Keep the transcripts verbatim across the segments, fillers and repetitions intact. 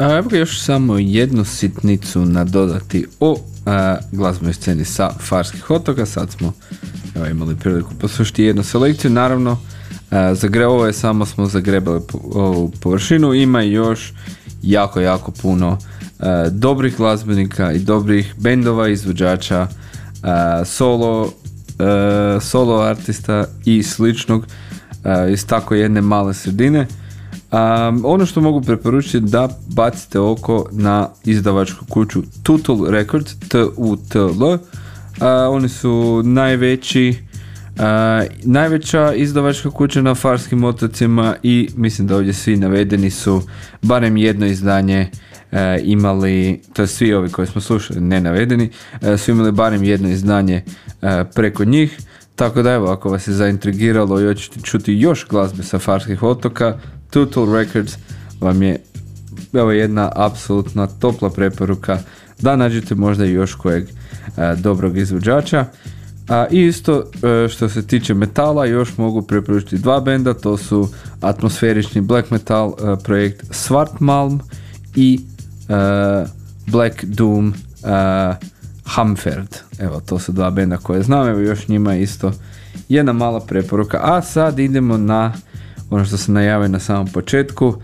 A, evo ga još samo jednu sitnicu nadodati o a, glazbenoj sceni sa Farskih otoka. Sad smo evo, imali priliku poslušati jednu selekciju. Naravno, a, zagre, ovo je samo smo zagrebali po, ovu površinu. Ima još jako, jako puno a, dobrih glazbenika i dobrih bendova, izvođača, a, solo, a, solo artista i sličnog a, iz tako jedne male sredine. Um, ono što mogu preporučiti da bacite oko na izdavačku kuću Tutul Records, T U T L. Uh, oni su najveći, uh, najveća izdavačka kuća na Farskim otocima i mislim da ovdje svi navedeni su barem jedno izdanje uh, imali, to je svi ovi koji smo slušali, ne navedeni, uh, su imali barem jedno izdanje uh, preko njih. Tako da evo, ako vas je zaintrigiralo i hoćete čuti još glazbe sa Farskih otoka, Tutul Records vam je evo jedna apsolutna topla preporuka da nađete možda i još kojeg a, dobrog izvođača. A isto a, što se tiče metala, još mogu preporučiti dva benda, to su atmosferični black metal a, projekt Svartmalm i a, Black Doom a, Hamferd. Evo, to su dva benda koje znam, evo još njima isto jedna mala preporuka. A sad idemo na ono što sam najavio na samom početku, uh,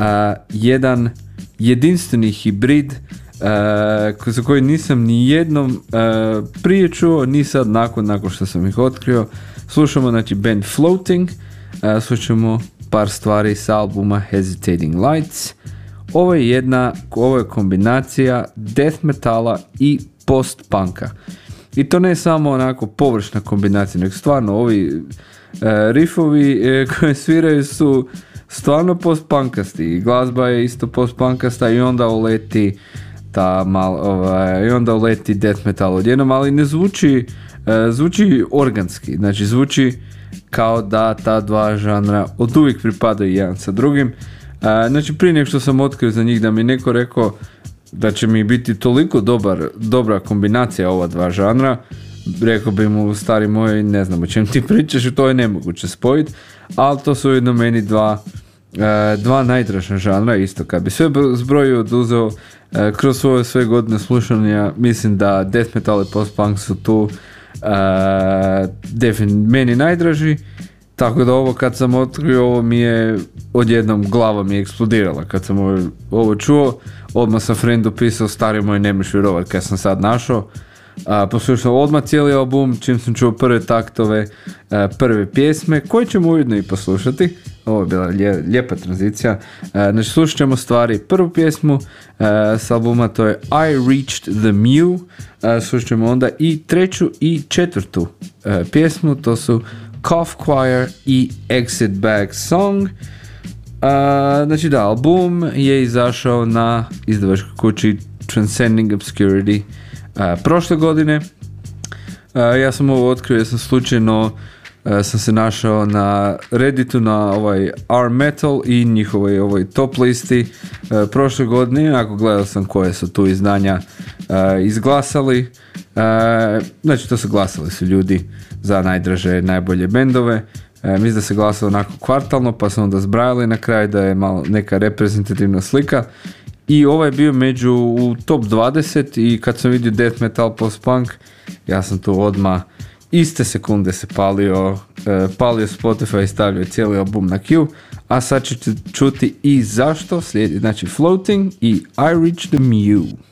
jedan jedinstveni hibrid uh, za koji nisam ni jednom uh, prije čuo, ni sad nakon, nakon što sam ih otkrio. Slušamo znači band Floating, uh, slušamo par stvari s albuma Hesitating Lights. Ovo je jedna, ovo je kombinacija death metala i post-punka. I to ne samo onako površna kombinacija, nego stvarno ovi E, riffovi e, koje sviraju su stvarno post-punkasti i glazba je isto post-punkasta i onda uleti ta mal, ovaj, i onda uleti death metal odjednom, ali ne zvuči e, zvuči organski, znači zvuči kao da ta dva žanra od uvijek pripadaju jedan sa drugim. E, znači prije nego što sam otkrio za njih da mi neko rekao da će mi biti toliko dobar, dobra kombinacija ova dva žanra, rekao bi mu, stari moj, ne znam o čem ti pričaš i to je nemoguće spojiti, ali to su ujedno meni dva, e, dva najdraža žanra. Isto kad bi sve zbrojio oduzeo e, kroz svoje sve godine slušanja, mislim da death metal i post-punk su tu e, definitivno meni najdraži, tako da ovo kad sam otkrio, ovo mi je odjednom glava mi je eksplodirala kad sam ovo, ovo čuo, odmah sam friendu pisao, stari moj, nemaš vjerovat kad sam sad našao. Uh, poslušao odmah cijeli album, čim sam čuo prve taktove, uh, prve pjesme, koje ćemo ujedno i poslušati. Ovo je bila lje, lijepa tranzicija. Uh, znači slušat ćemo stvari prvu pjesmu uh, s albuma, to je I Reached the Mew. Uh, slušat ćemo onda i treću i četvrtu uh, pjesmu, to su Cough Choir i Exit Bag Song. Uh, znači da, album je izašao na izdavačkoj kući Transcending Obscurity Uh, prošle godine. Uh, ja sam ovo otkrio, ja sam slučajno uh, sam se našao na Redditu na ovaj R Metal i njihovoj ovoj top listi uh, prošle godine, onako gledao sam koje su tu izdanja uh, izglasali. Uh, znači to su glasali su ljudi za najdraže, najbolje bendove. Uh, mislim da se glasalo onako kvartalno, pa sam onda zbrajali na kraju da je malo neka reprezentativna slika. I ovo je bio među u top dvadeset i kad sam vidio death metal post-punk, ja sam tu odmah iste sekunde se palio, e, palio Spotify i stavio cijeli album na queue, a sad ćete čuti i zašto slijedi, znači Floating i I Reached the Mew.